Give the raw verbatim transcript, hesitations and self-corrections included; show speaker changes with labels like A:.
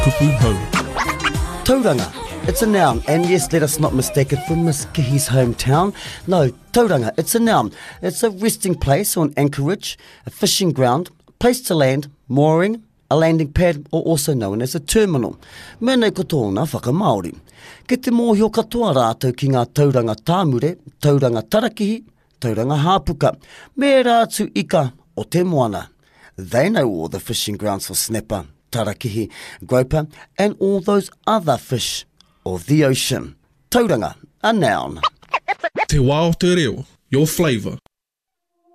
A: Kupu hau.
B: Tauranga. It's a noun, and yes, let us not mistake it for Miss Kihi's hometown. No, tauranga, it's a noun. It's a resting place or an anchorage, a fishing ground, a place to land, mooring, a landing pad, or also known as a terminal. Mēnei ko tōna whakamaori. Ke te mōhio katoa rātou ki ngā tauranga tāmure, tauranga tarakihi, tauranga hāpuka, me rātu ika o te moana. They know all the fishing grounds for snapper, tarakihi, groper, and all those other fish of the ocean. Tauranga, a noun.
A: Te wā o te reo, your flavour.